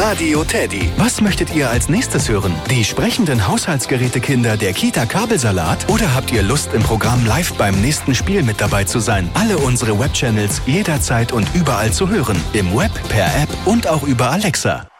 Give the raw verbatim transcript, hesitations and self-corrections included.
Radio Teddy. Was möchtet ihr als nächstes hören? Die sprechenden Haushaltsgerätekinder der Kita Kabelsalat? Oder habt ihr Lust, im Programm live beim nächsten Spiel mit dabei zu sein? Alle unsere Webchannels jederzeit und überall zu hören. Im Web, per App und auch über Alexa.